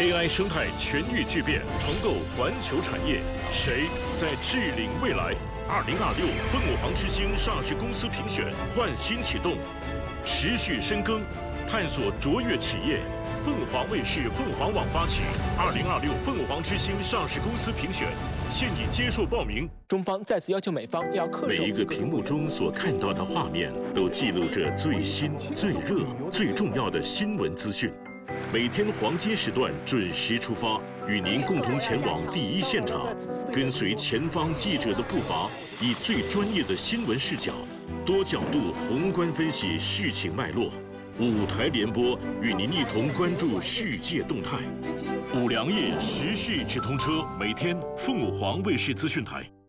AI 生态全域巨变，重构环球产业，谁在智领未来？2026凤凰之星上市公司评选换新启动，持续深耕，探索卓越企业。凤凰卫视、凤凰网发起2026凤凰之星上市公司评选，现已接受报名。 中方再次要求美方要恪守。 每一个屏幕中所看到的画面，都记录着最新、最热、最重要的新闻资讯。每天黄金时段准时出发，与您共同前往第一现场，跟随前方记者的步伐，以最专业的新闻视角，多角度宏观分析事情脉络。5台联播，与您一同关注世界动态。5粮液时事直通车，每天凤凰卫视资讯台。